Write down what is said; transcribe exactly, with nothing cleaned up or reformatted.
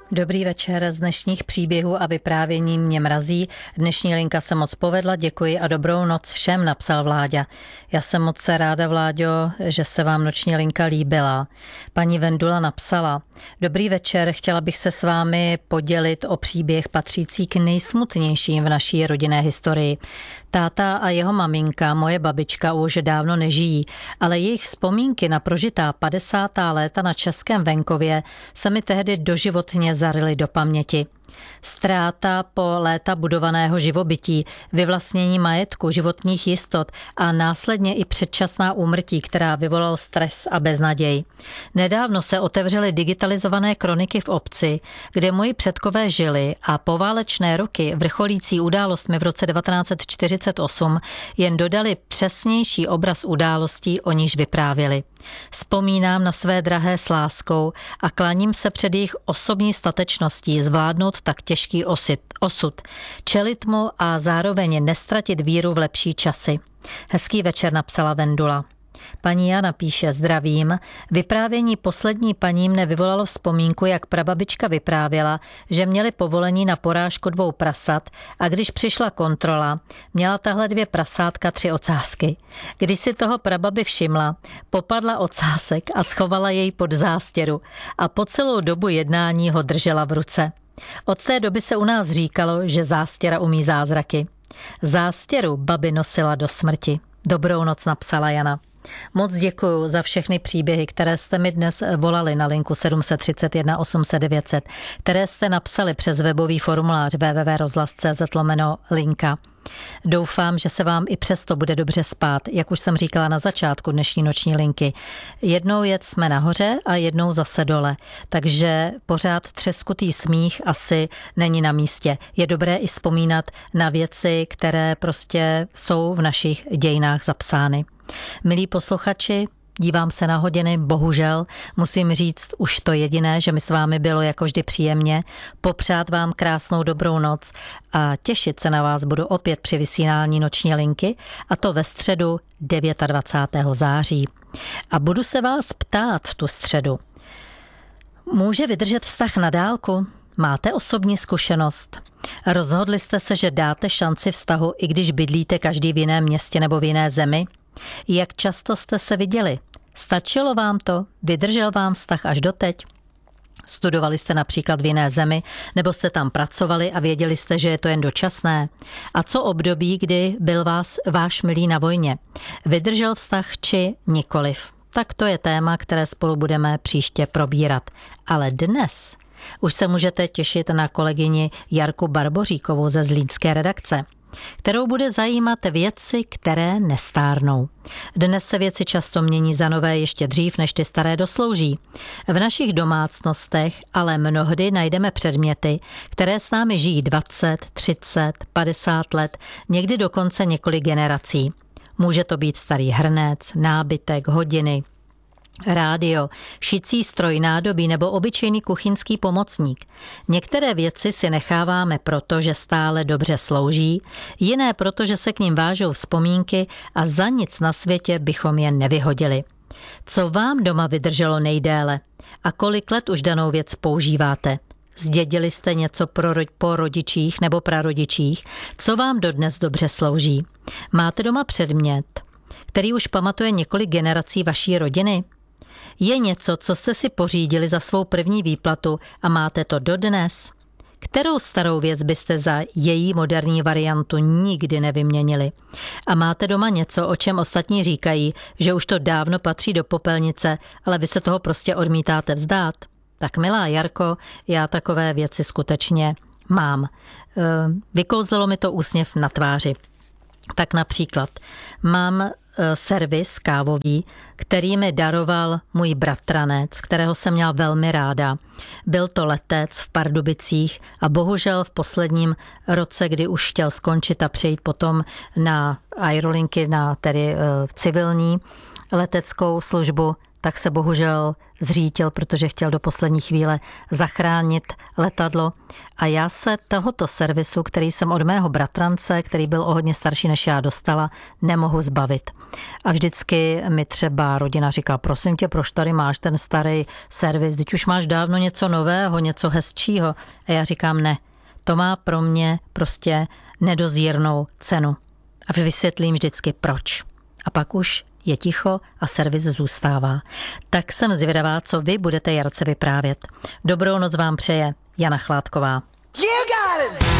Dobrý večer, z dnešních příběhů a vyprávění mě mrazí. Dnešní linka se moc povedla, děkuji a dobrou noc všem, napsal Vláďa. Já jsem moc ráda, Vláďo, že se vám noční linka líbila. Paní Vendula napsala: Dobrý večer, chtěla bych se s vámi podělit o příběh patřící k nejsmutnějším v naší rodinné historii. Táta a jeho maminka, moje babička, už dávno nežijí, ale jejich vzpomínky na prožitá padesátá léta na českém venkově se mi tehdy doživotně zaryly do paměti. Ztráta po léta budovaného živobytí, vyvlastnění majetku, životních jistot a následně i předčasná úmrtí, která vyvolal stres a beznaděj. Nedávno se otevřely digitalizované kroniky v obci, kde moji předkové žili a poválečné roky vrcholící událostmi v roce devatenáct set čtyřicet osm jen dodali přesnější obraz událostí, o níž vyprávěli. Vzpomínám na své drahé s láskou a klaním se před jejich osobní statečností zvládnout tak těžký osit, osud, čelit mu a zároveň nestratit víru v lepší časy. Hezký večer, napsala Vendula. Paní Jana píše: Zdravím. Vyprávění poslední paní mne vyvolalo vzpomínku, jak prababička vyprávěla, že měli povolení na porážku dvou prasat a když přišla kontrola, měla tahle dvě prasátka tři ocásky. Když si toho prababi všimla, popadla ocásek a schovala jej pod zástěru a po celou dobu jednání ho držela v ruce. Od té doby se u nás říkalo, že zástěra umí zázraky. Zástěru babi nosila do smrti. Dobrou noc, napsala Jana. Moc děkuju za všechny příběhy, které jste mi dnes volali na linku sedm set třicet jedna osm set devět set, které jste napsali přes webový formulář w w w tečka rozhlas tečka c z lomeno linka. Doufám, že se vám i přesto bude dobře spát, jak už jsem říkala na začátku dnešní noční linky. Jednou jet jsme nahoře a jednou zase dole, takže pořád třeskutý smích asi není na místě. Je dobré i vzpomínat na věci, které prostě jsou v našich dějinách zapsány. Milí posluchači, dívám se na hodiny, bohužel musím říct už to jediné, že mi s vámi bylo jako vždy příjemně, popřát vám krásnou dobrou noc a těšit se na vás budu opět při vysílání noční linky, a to ve středu dvacátého devátého září. A budu se vás ptát v tu středu: může vydržet vztah na dálku? Máte osobní zkušenost? Rozhodli jste se, že dáte šanci vztahu, i když bydlíte každý v jiném městě nebo v jiné zemi? Jak často jste se viděli? Stačilo vám to? Vydržel vám vztah až doteď? Studovali jste například v jiné zemi, nebo jste tam pracovali a věděli jste, že je to jen dočasné? A co období, kdy byl vás váš milý na vojně? Vydržel vztah či nikoliv? Tak to je téma, které spolu budeme příště probírat. Ale dnes už se můžete těšit na kolegyni Jarku Barboříkovou ze zlínské redakce, kterou bude zajímat věci, které nestárnou. Dnes se věci často mění za nové ještě dřív, než ty staré doslouží. V našich domácnostech ale mnohdy najdeme předměty, které s námi žijí dvacet, třicet, padesát let, někdy dokonce několik generací. Může to být starý hrnec, nábytek, hodiny, rádio, šicí stroj, nádobí nebo obyčejný kuchyňský pomocník. Některé věci si necháváme proto, že stále dobře slouží, jiné proto, že se k nim vážou vzpomínky a za nic na světě bychom je nevyhodili. Co vám doma vydrželo nejdéle a kolik let už danou věc používáte? Zdědili jste něco pro, po rodičích nebo prarodičích, co vám dodnes dobře slouží? Máte doma předmět, který už pamatuje několik generací vaší rodiny? Je něco, co jste si pořídili za svou první výplatu a máte to dodnes? Kterou starou věc byste za její moderní variantu nikdy nevyměnili? A máte doma něco, o čem ostatní říkají, že už to dávno patří do popelnice, ale vy se toho prostě odmítáte vzdát? Tak milá Jarko, já takové věci skutečně mám. Vykouzlilo mi to úsměv na tváři. Tak například mám servis kávový, který mi daroval můj bratranec, kterého jsem měla velmi ráda. Byl to letec v Pardubicích a bohužel v posledním roce, kdy už chtěl skončit a přejít potom na aerolinky, na tedy civilní leteckou službu, tak se bohužel zřítil, protože chtěl do poslední chvíle zachránit letadlo. A já se tohoto servisu, který jsem od mého bratrance, který byl o hodně starší než já, dostala, nemohu zbavit. A vždycky mi třeba rodina říká, prosím tě, proč tady máš ten starý servis, teď už máš dávno něco nového, něco hezčího. A já říkám, ne, to má pro mě prostě nedozírnou cenu. A vysvětlím vždycky proč. A pak už je ticho a servis zůstává. Tak jsem zvědavá, co vy budete Jarce vyprávět. Dobrou noc vám přeje Jana Chládková. You got it!